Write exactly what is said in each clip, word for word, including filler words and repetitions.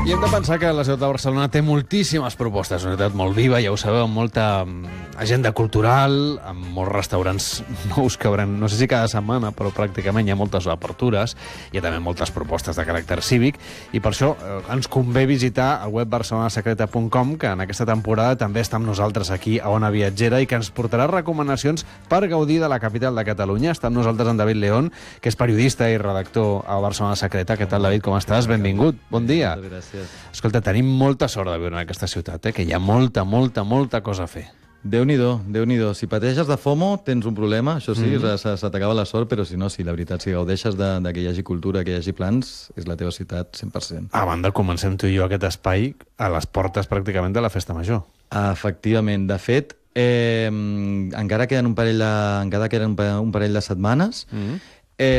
I hem de pensar que la ciutat de Barcelona té moltíssimes propostes, una ciutat molt viva, ja ho sabeu, amb molta agenda cultural, amb molts restaurants nous que obren, no sé si cada setmana, però pràcticament hi ha moltes apertures, hi ha també moltes propostes de caràcter cívic, i per això eh, ens convé visitar el web barcelona secreta punt com, que en aquesta temporada també està amb nosaltres aquí a Ona Viatgera i que ens portarà recomanacions per gaudir de la capital de Catalunya. Està amb nosaltres en David León, que és periodista i redactor a Barcelona Secreta. Què tal, David, com estàs? Benvingut, bon dia. Gràcies. Escolta, tenim molta sort de viure en aquesta ciutat, eh? Que hi ha molta, molta, molta cosa a fer. Déu-n'hi-do, Déu-n'hi-do. Si pateixes de FOMO, tens un problema, això sí, mm -hmm. se t'acaba la sort, però si no, sí, la veritat, si gaudeixes de, de que hi hagi cultura, que hi hagi plans, és la teva ciutat cent per cent. A banda, comencem tu i jo aquest espai a les portes pràcticament de la Festa Major. Efectivament. De fet, eh, encara queden un parell de, encara queden un parell de setmanes, mm -hmm.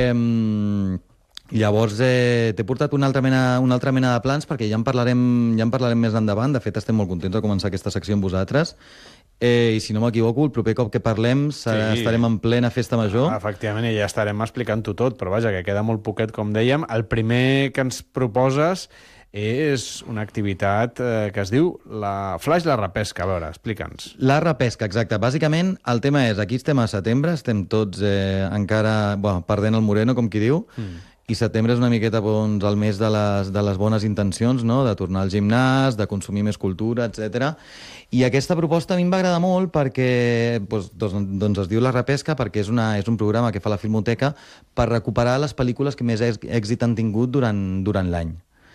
eh, Llavors, eh, t'he portat una altra, mena, una altra mena de plans, perquè ja en parlarem, ja en parlarem més endavant. De fet, estem molt contents de començar aquesta secció amb vosaltres. Eh, I si no m'equivoco, el proper cop que parlem serà, sí. estarem en plena Festa Major. Ah, efectivament, i ja estarem explicant-ho tot, però vaja, que queda molt poquet, com dèiem. El primer que ens proposes és una activitat eh, que es diu la Flaix la Repesca. A veure, explica'ns. La repesca, exacte. Bàsicament, el tema és, aquí estem a setembre, estem tots eh, encara bueno, perdent el moreno, com qui diu, mm. i setembre és una miqueta doncs, el mes de les, de les bones intencions, no? De tornar al gimnàs, de consumir més cultura, etcètera. I aquesta proposta a mi em va agradar molt perquè doncs, doncs es diu La Repesca, perquè és, una, és un programa que fa la Filmoteca per recuperar les pel·lícules que més èxit han tingut durant, durant l'any.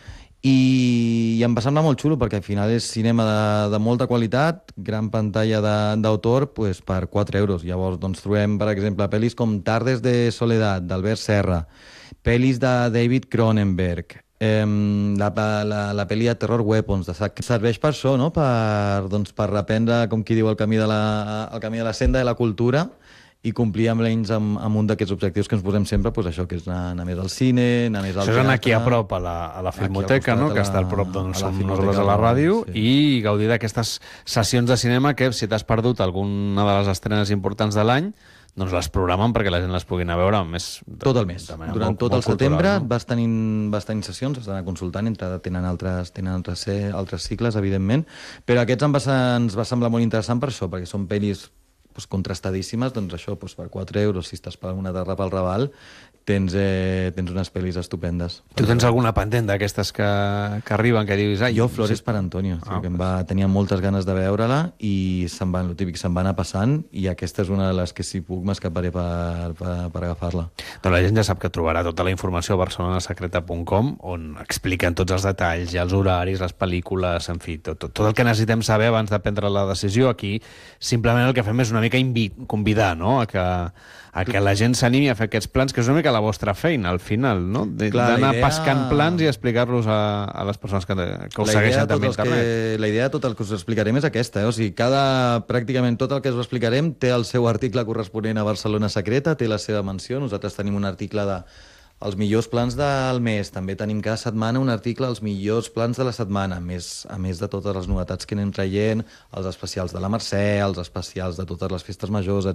I, I em va semblar molt xulo, perquè al final és cinema de, de molta qualitat, gran pantalla d'autor, pues, per quatre euros. Llavors doncs, trobem, per exemple, pel·lis com Tardes de Soledad, d'Albert Serra, pel·lis de David Cronenberg, eh, la, la, la pel·li de Terror Weapons, de que serveix per això, no? per, doncs, per reprendre, com qui diu, el camí de la, el camí de la senda de la cultura i complir amb ells amb, amb un d'aquests objectius que ens posem sempre, pues això, que és anar, anar més al cine, anar més al teatre. Això és anar aquí a prop, a la, a la Filmoteca, no? Que està al prop d'on som nosaltres a la ràdio, sí. I gaudir d'aquestes sessions de cinema que, si t'has perdut alguna de les estrenes importants de l'any, doncs les programen perquè la gent les pugui anar a veure més... Tot el mes. Durant molt, tot el setembre cultural, no? vas, tenint, vas tenint sessions, has d'anar consultant, entre, tenen, altres, tenen altres, altres cicles, evidentment, però aquests em va, ens va semblar molt interessant per això, perquè són pel·lis pues, contrastadíssimes, doncs això, pues, per quatre euros, si estàs per una tarda pel Raval, tens, eh, tens unes pel·lis estupendes. Tu tens alguna pendent d'aquestes que, que arriben, que dius... Jo, Flores per Antonio, ah, que em va, tenia moltes ganes de veure-la i se'n va, el típic, se'n va anar passant, i aquesta és una de les que, si puc, m'escaparé per, per, per agafar-la. Doncs la gent ja sap que trobarà tota la informació a barcelona secreta punt com, on expliquen tots els detalls, i els horaris, les pel·lícules, en fi, tot, tot, tot el que necessitem saber abans de prendre la decisió. Aquí simplement el que fem és una mica convidar, no?, a que, a que la gent s'animi a fer aquests plans, que és una mica la vostra feina, al final, no? D'anar idea... pescant plans i explicar-los a, a les persones que, que us segueixen també a internet. Que, la idea de tot el que us explicarem és aquesta, eh? O sigui, cada, pràcticament tot el que us explicarem té el seu article corresponent a Barcelona Secreta, té la seva menció. Nosaltres tenim un article de els millors plans del mes. També tenim cada setmana un article dels millors plans de la setmana, a més, a més de totes les novetats que anem traient, els especials de la Mercè, els especials de totes les festes majors,